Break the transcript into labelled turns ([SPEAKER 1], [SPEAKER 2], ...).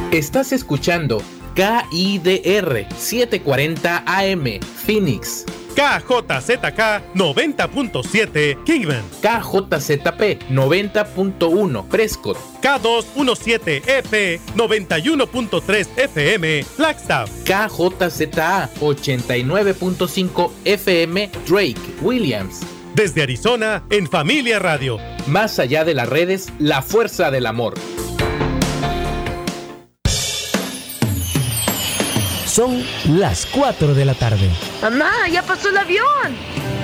[SPEAKER 1] Estás escuchando KIDR 740 AM, Phoenix.
[SPEAKER 2] KJZK 90.7 Kingman,
[SPEAKER 1] KJZP 90.1 Prescott,
[SPEAKER 2] K217EP 91.3 FM Flagstaff,
[SPEAKER 1] KJZA 89.5 FM Drake, Williams.
[SPEAKER 2] Desde Arizona, en Familia Radio.
[SPEAKER 1] Más allá de las redes, la fuerza del amor.
[SPEAKER 3] Son las 4 de la tarde.
[SPEAKER 4] ¡Mamá, ya pasó el avión!